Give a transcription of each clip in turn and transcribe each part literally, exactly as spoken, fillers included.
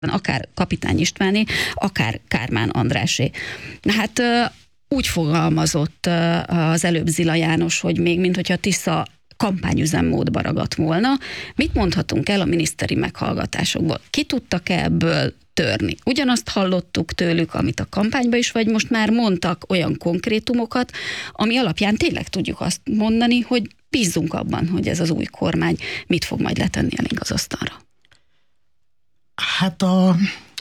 akár Kapitány Istváné, akár Kármán Andrásé. Na hát úgy fogalmazott az előbb Zila János, hogy még minthogyha Tisza kampányüzemmódba ragadt volna. Mit mondhatunk el a miniszteri meghallgatásokból? Ki tudtak-e ebből törni? Ugyanazt hallottuk tőlük, amit a kampányban is, vagy most már mondtak olyan konkrétumokat, ami alapján tényleg tudjuk azt mondani, hogy bízzunk abban, hogy ez az új kormány mit fog majd letenni elénk az asztalra. Hát a,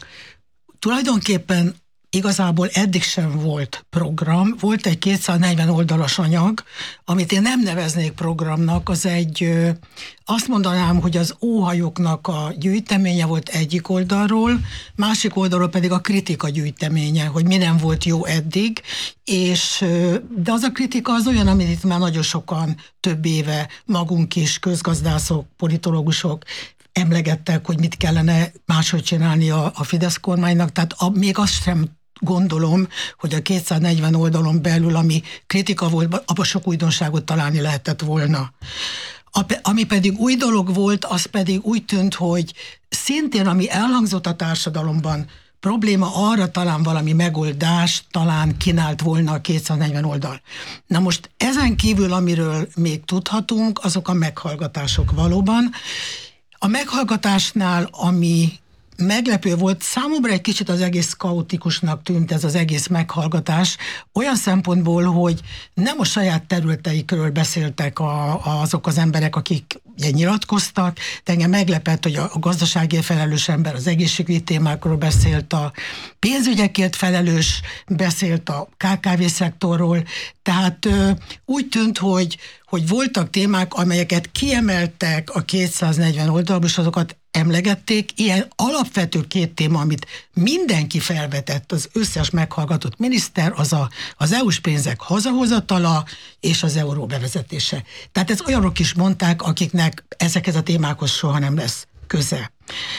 tulajdonképpen igazából eddig sem volt program. Volt egy kétszáznegyven oldalas anyag, amit én nem neveznék programnak, az egy, azt mondanám, hogy az óhajoknak a gyűjteménye volt egyik oldalról, másik oldalról pedig a kritika gyűjteménye, hogy mi nem volt jó eddig, és, de az a kritika az olyan, amit itt már nagyon sokan több éve magunk is, közgazdászok, politológusok emlegettek, hogy mit kellene máshogy csinálni a, a Fidesz kormánynak, tehát a, még azt sem gondolom, hogy a kétszáznegyven oldalon belül, ami kritika volt, abban sok újdonságot találni lehetett volna. A, ami pedig új dolog volt, az pedig úgy tűnt, hogy szintén, ami elhangzott a társadalomban, probléma, arra talán valami megoldást talán kínált volna a kétszáznegyven oldal. Na most ezen kívül, amiről még tudhatunk, azok a meghallgatások valóban. A meghallgatásnál, ami meglepő volt, számomra egy kicsit az egész kaotikusnak tűnt ez az egész meghallgatás, olyan szempontból, hogy nem a saját területeikről beszéltek a, azok az emberek, akik ugye nyilatkoztak, de engem meglepett, hogy a, a gazdaságért felelős ember az egészségügyi témákról beszélt, a pénzügyekért felelős beszélt a ká ká vé szektorról, tehát ö, úgy tűnt, hogy, hogy voltak témák, amelyeket kiemeltek a kétszáznegyven oldalból, és azokat emlegették. Ilyen alapvető két téma, amit mindenki felvetett, az összes meghallgatott miniszter, az a, az é u-s pénzek hazahozatala és az euró bevezetése. Tehát ez olyanok is mondták, akiknek ezekhez a témákhoz soha nem lesz köze.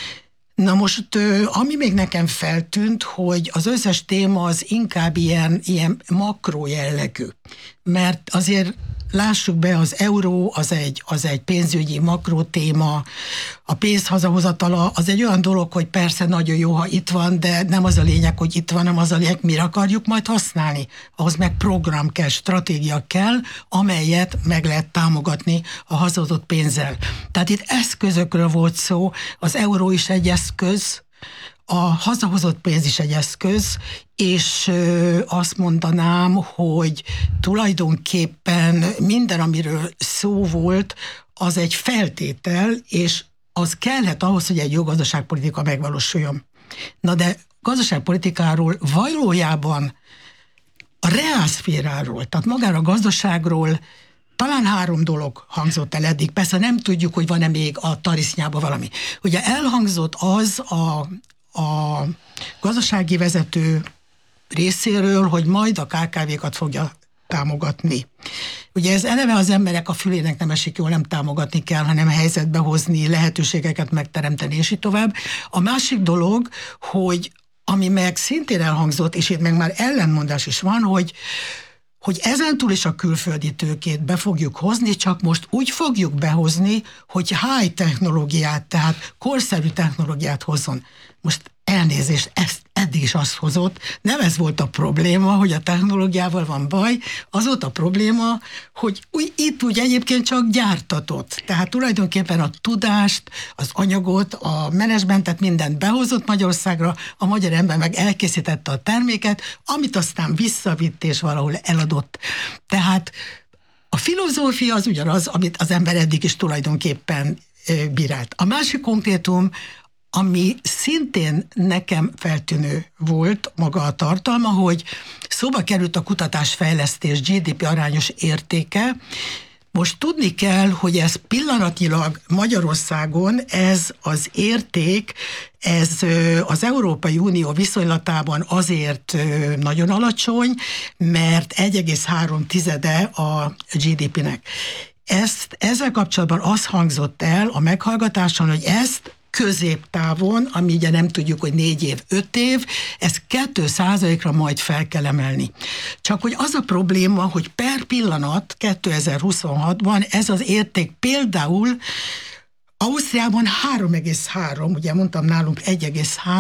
Na most, ami még nekem feltűnt, hogy az összes téma az inkább ilyen, ilyen makró jellegű. Mert azért lássuk be, az euró az egy, az egy pénzügyi makró téma, a pénz hazahozatala az egy olyan dolog, hogy persze nagyon jó, ha itt van, de nem az a lényeg, hogy itt van, hanem az a lényeg, mire akarjuk majd használni. Ahhoz meg program kell, stratégia kell, amelyet meg lehet támogatni a hazahozott pénzzel. Tehát itt eszközökről volt szó, az euró is egy eszköz, a hazahozott pénz is egy eszköz, és ö, azt mondanám, hogy tulajdonképpen minden, amiről szó volt, az egy feltétel, és az kellett ahhoz, hogy egy jó gazdaságpolitika megvalósuljon. Na de gazdaságpolitikáról valójában a reálszféráról, tehát magára a gazdaságról talán három dolog hangzott el eddig. Persze nem tudjuk, hogy van-e még a tarisznyában valami. Ugye elhangzott az a a gazdasági vezető részéről, hogy majd a ká ká vékat fogja támogatni. Ugye ez eleve az emberek a fülének nem esik jól, nem támogatni kell, hanem helyzetbe hozni, lehetőségeket megteremteni, és így tovább. A másik dolog, hogy ami meg szintén elhangzott, és itt meg már ellenmondás is van, hogy hogy ezentúl is a külföldi tőkét be fogjuk hozni, csak most úgy fogjuk behozni, hogy high technológiát, tehát korszerű technológiát hozzon. Most elnézést, ezt eddig is azt hozott, nem ez volt a probléma, hogy a technológiával van baj, az volt a probléma, hogy úgy, itt úgy egyébként csak gyártatott. Tehát tulajdonképpen a tudást, az anyagot, a menedzsmentet, mindent behozott Magyarországra, a magyar ember meg elkészítette a terméket, amit aztán visszavitt és valahol eladott. Tehát a filozófia az ugyanaz, amit az ember eddig is tulajdonképpen bírált. A másik konkrétum, ami szintén nekem feltűnő volt maga a tartalma, hogy szóba került a kutatásfejlesztés gé dé pé arányos értéke. Most tudni kell, hogy ez pillanatnyilag Magyarországon ez az érték, ez az Európai Unió viszonylatában azért nagyon alacsony, mert egy egész három tizede a gé dé pének. Ezt, ezzel kapcsolatban az hangzott el a meghallgatáson, hogy ezt középtávon, ami ugye nem tudjuk, hogy négy év, öt év, ez két százalékra majd fel kell emelni. Csak hogy az a probléma, hogy per pillanat kétezer-huszonhatban ez az érték például Ausztriában három egész három, ugye mondtam nálunk egy egész három,